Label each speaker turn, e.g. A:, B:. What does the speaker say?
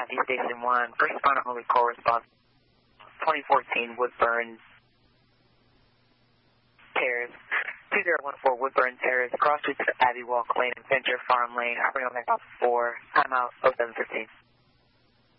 A: Southeast Station 1. First responder only call response 2014 Woodburn Terrace. 2014 Woodburn Terrace, cross streets of Abbey Walk Lane and Venture Farm Lane. Operating on that 4, timeout 0715.